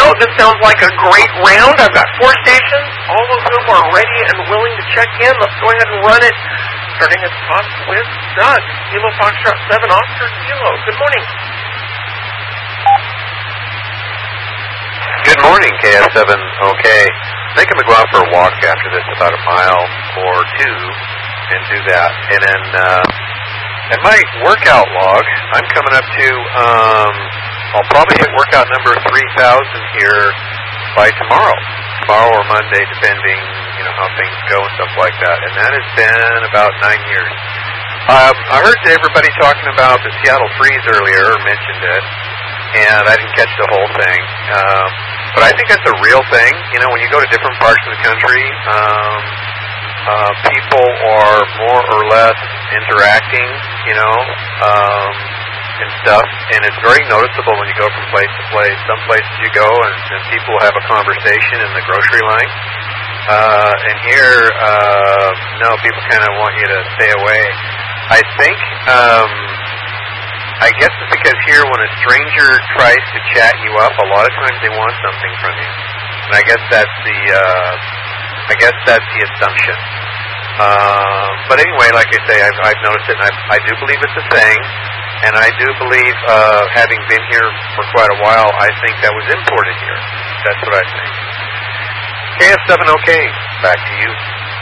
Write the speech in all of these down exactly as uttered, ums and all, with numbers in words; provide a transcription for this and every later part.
This sounds like a great round. I've got four stations, all of whom are ready and willing to check in. Let's go ahead and run it. Starting at the top with Doug. Kilo Foxtrot seven, Oscar Kilo. Good morning. Good morning, K S seven. Okay. I think I'm going to go out for a walk after this, about a mile or two, and do that. And then, uh, at my workout log, I'm coming up to, um, I'll probably hit workout number three thousand here by tomorrow. Tomorrow or Monday, depending, you know, how things go and stuff like that. And that has been about nine years. Um, I heard everybody talking about the Seattle Freeze earlier, or mentioned it, and I didn't catch the whole thing. Um, but I think that's a real thing. You know, when you go to different parts of the country, um, uh, people are more or less interacting, you know, um, and stuff, and it's very noticeable when you go from place to place. Some places you go and, and people have a conversation in the grocery line, uh, and here, uh, no, people kind of want you to stay away. I think, um, I guess it's because here when a stranger tries to chat you up, a lot of times they want something from you, and I guess that's the, uh, I guess that's the assumption. Um, but anyway, like I say, I've, I've noticed it, and I, I do believe it's a thing. And I do believe, uh, having been here for quite a while, I think that was imported here. That's what I think. K S seven, okay. Back to you.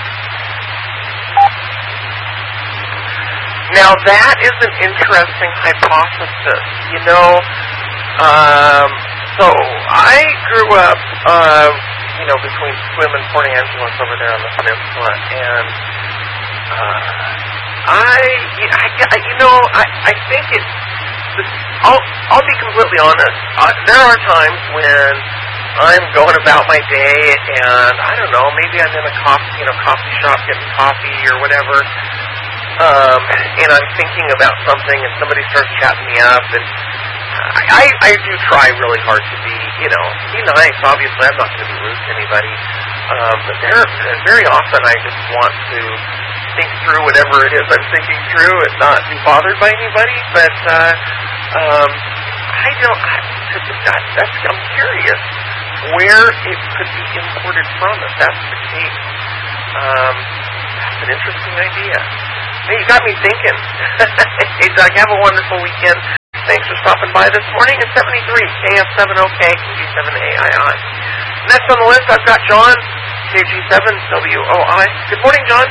Now, that is an interesting hypothesis. You know, um, so I grew up, uh, you know, between Sequim and Port Angeles over there on the peninsula, and, uh, I, I, you know, I, I think it's, I'll, I'll be completely honest. Uh, there are times when I'm going about my day and, I don't know, maybe I'm in a coffee, you know, coffee shop getting coffee or whatever, um, and I'm thinking about something and somebody starts chatting me up, and I, I do try really hard to be, you know, be nice. Obviously, I'm not going to be rude to anybody, um, but there, very often I just want to think through whatever it is I'm thinking through and not be bothered by anybody. But uh, um, I don't. I, that, that's, I'm curious where it could be imported from. If that's the case, um, that's an interesting idea. Hey, you got me thinking. Hey, Doug, have a wonderful weekend. Thanks for stopping by this morning. It's seventy-three K F seven O K, K G seven A I I. Next on the list, I've got John, K G seven W O I. Good morning, John.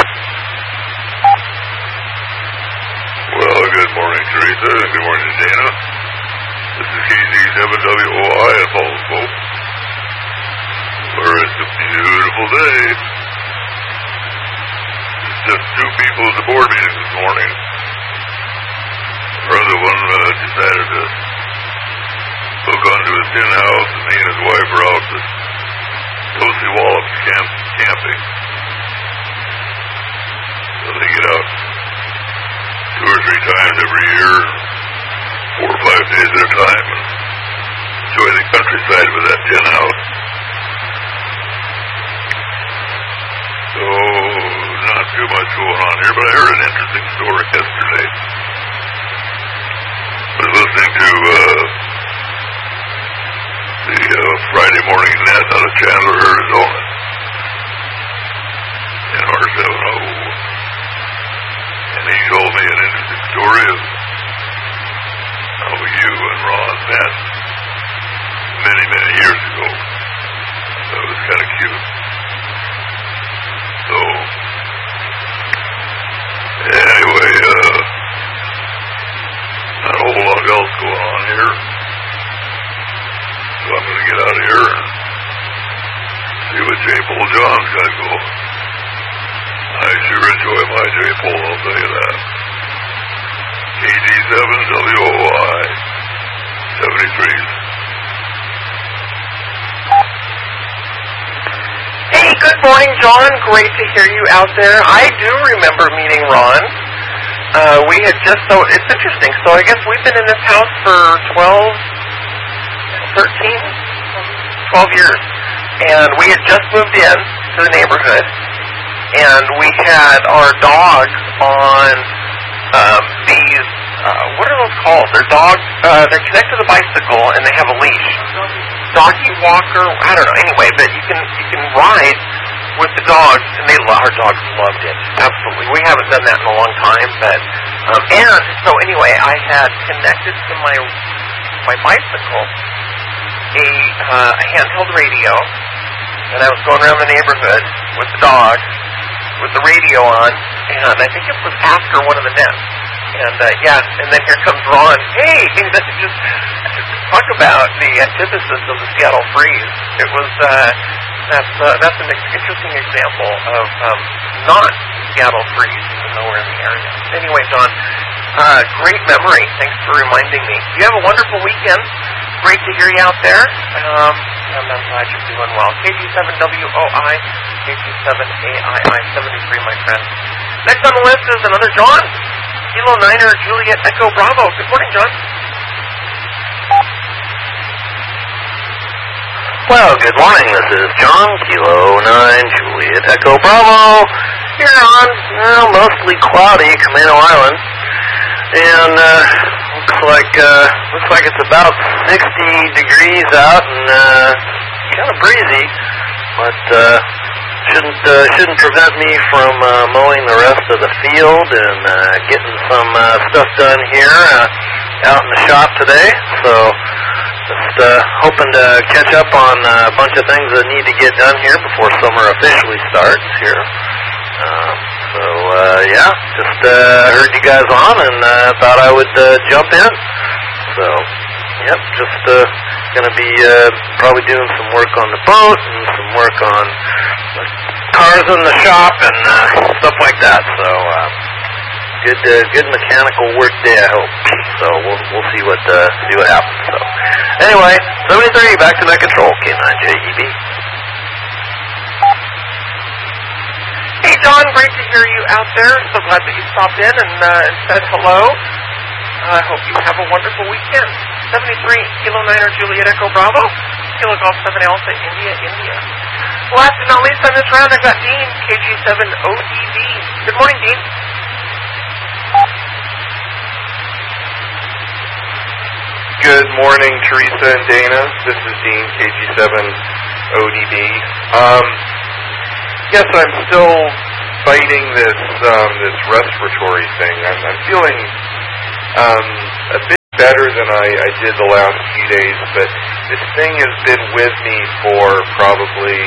Well, good morning, Teresa, and good morning, Dana. This is K G seven W O I at Falls Pope, where it's a beautiful day. It's just two people at the board meeting this morning. Our other one uh, decided to hook onto his tin house, and he and his wife are out to Toasty Wallops camp, camping. So they get out two or three times every year, four or five days at a time, and enjoy the countryside with that tin house. So, not too much going on here, but I heard an interesting story yesterday. I was listening to uh, the uh, Friday morning net out of Chandler, Arizona, in R seven oh. And he told me an interesting story of how you and Ron met many, many years ago. That was kind of cute. So, anyway, uh, not a whole lot else going on here. So I'm going to get out of here and see what J. Paul John's got going. I sure enjoy my J. Paul, I'll tell you that. K G seven W O I seventy-three. Hey, good morning, John. Great to hear you out there. I do remember meeting Ron. Uh, we had just, so it's interesting. So I guess we've been in this house for twelve, thirteen, twelve years. And we had just moved in to the neighborhood. And we had our dogs on um, these, uh, what are those called? They're dogs, uh, they're connected to the bicycle and they have a leash. doggy walker. I don't know. Anyway, but you can you can ride with the dogs, and they our dogs loved it. Absolutely. We haven't done that in a long time, but um, and so anyway, I had connected to my my bicycle a, uh, a handheld radio, and I was going around the neighborhood with the dog with the radio on, and I think it was after one of the nets. And uh, yeah, and then here comes Ron. Hey, just talk about the antithesis of the Seattle freeze. It was uh, that's uh, that's an interesting example of um, not Seattle freeze, even though we're in the area. Anyway, John, uh, great memory. Thanks for reminding me. You have a wonderful weekend. Great to hear you out there. Um, and I'm glad you're doing well. K G seven W O I, K G seven A I I seventy-three, my friend. Next on the list is another John. Kilo Niner Juliet Echo Bravo. Good morning, John. Well, good morning. This is John, Kilo nine Juliet Echo Bravo. Here on, well, mostly cloudy Camino Island. And, uh, looks like, uh, looks like it's about sixty degrees out and, uh, kind of breezy. But, uh, shouldn't, uh, shouldn't prevent me from, uh, mowing the rest of the field and, uh, getting some, uh, stuff done here, uh, out in the shop today. So, just, uh, hoping to catch up on uh, a bunch of things that need to get done here before summer officially starts here. Um, so, uh, yeah, just, uh, heard you guys on and, uh, thought I would, uh, jump in. So, yep, just, uh, gonna be, uh, probably doing some work on the boat and some work on the cars in the shop and, uh, stuff like that. So, uh, good, uh, good mechanical work day, I hope. So, we'll, we'll see what, uh, see what happens. So, anyway, seventy-three, back to net control, K nine J E B. Hey, John, great to hear you out there. So glad that you stopped in and, uh, and said hello. I hope you have a wonderful weekend. seventy-three, Kilo Niner Juliet Echo Bravo, Kilo Golf seven Alpha India, India. Last but not least on this round, I've got Dean, K G seven O D B. Good morning, Dean. Good morning, Teresa and Dana. This is Dean, K G seven O D B. Um, yes, I'm still fighting this um, this respiratory thing. I'm, I'm feeling um, a bit better than I, I did the last few days, but this thing has been with me for probably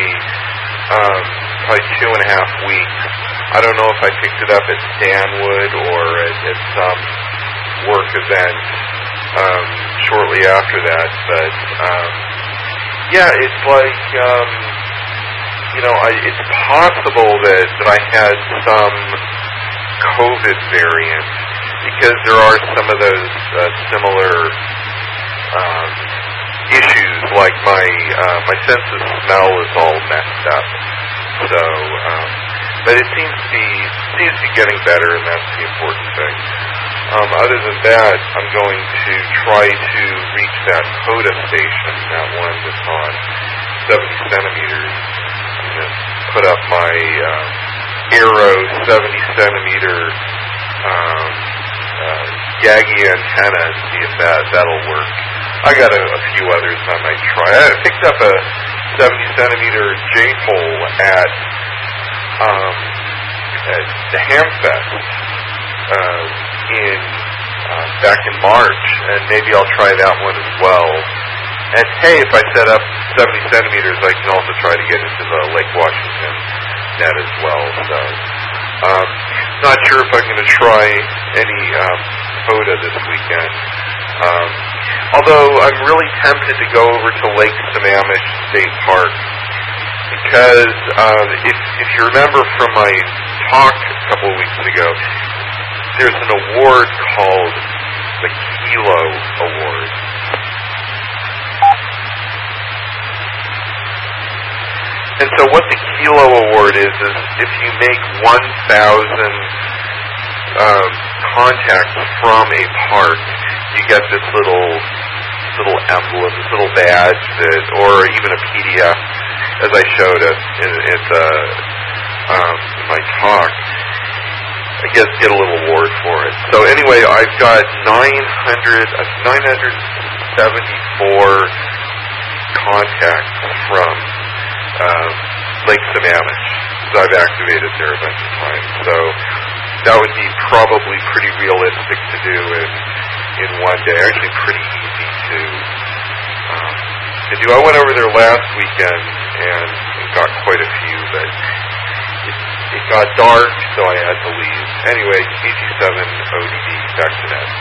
um, probably two and a half weeks. I don't know if I picked it up at Stanwood or at, at some work event um, shortly after that, but um, yeah, it's like um, you know, I, it's possible that, that I had some COVID variant because there are some of those uh, similar um, issues, like my uh, my sense of smell is all messed up. So, um, but it seems to be seems to be getting better, and that's the important thing. Um, other than that, I'm going to try to reach that POTA station, that one that's on seventy centimeters. I'm going to put up my uh, Aero seventy centimeter um, uh, Yagi antenna and see if that, that'll work. I got a, a few others I might try. I picked up a seventy centimeter J-pole at, um, at the Hamfest uh, in uh, back in March, and maybe I'll try that one as well. And hey, if I set up seventy centimeters, I can also try to get into the Lake Washington net as well. So, um, not sure if I'm going to try any um, POTA this weekend. Um, although I'm really tempted to go over to Lake Sammamish State Park because um, if, if you remember from my talk a couple of weeks ago, there's an award called the Kilo Award. And so what the Kilo Award is, is if you make one thousand um, contacts from a park, you get this little little emblem, this little badge, that, or even a P D F, as I showed it in, in, the, um, in my talk. I guess get a little award for it. So anyway, I've got nine hundred, uh, nine hundred seventy-four contacts from uh, Lake Sammamish. So I've activated there a bunch of times. So that would be probably pretty realistic to do in, in one day. Actually pretty easy to, um, to do. I went over there last weekend and, and got quite a few, but it, it got dark, so I had to leave. Anyway, K G seven O D B, back to that.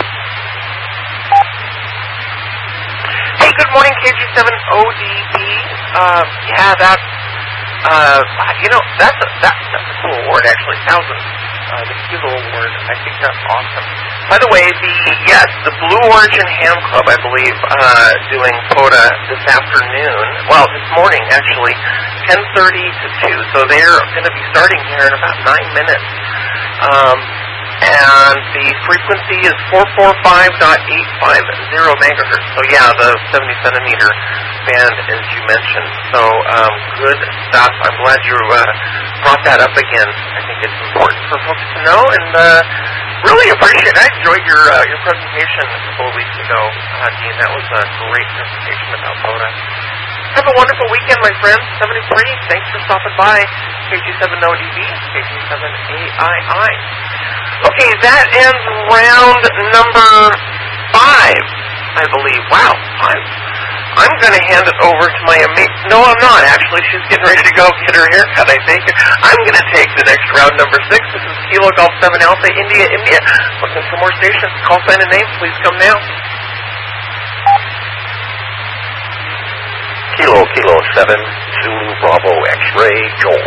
Hey, good morning, K G seven O D B. Uh, yeah, that, uh, you know, that's a, that, that's a cool award, actually. Thousands. Uh, the Kilo Award. I think that's awesome. By the way, the, yes, the Blue Origin Ham Club, I believe, uh, doing POTA this afternoon. Well, this morning, actually, ten thirty to two. So they're going to be starting here in about nine minutes. Um, and the frequency is four forty-five point eight five zero megahertz. So yeah, the seventy centimeter band, as you mentioned. So um, good stuff. I'm glad you uh, brought that up again. I think it's important for folks to know, and uh, really appreciate it. I enjoyed your uh, your presentation a couple of weeks ago, uh, Dean. That was a great presentation about POTA. Have a wonderful weekend, my friends. seventy-three, thanks for stopping by. K G seven O D B, K G seven A I I. Okay, that ends round number five, I believe. Wow, I'm, I'm going to hand it over to my ama- No, I'm not, actually. She's getting ready to go get her haircut, I think. I'm going to take the next round, number six. This is Kilo Golf seven Alpha, India, India. Looking for more stations. Call sign and name. Please come now. Kilo, Kilo seven, Zulu, Bravo, X-Ray, Joel.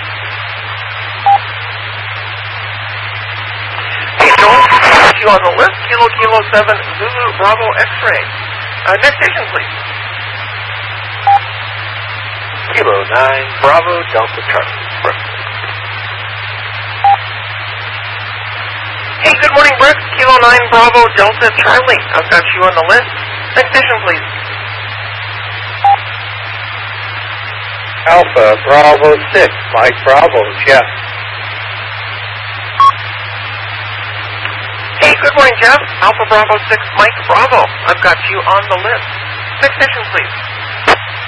Hey, Joel, you on the list. Kilo, Kilo seven, Zulu, Bravo, X-Ray. Uh, next station, please. Kilo nine, Bravo, Delta, Charlie. Hey, good morning, Brooke. Kilo nine, Bravo, Delta, Charlie. I've got you on the list. Next station, please. Alpha, Bravo six, Mike Bravo, Jeff. Hey, good morning, Jeff. Alpha Bravo six, Mike Bravo. I've got you on the list. Next station, please.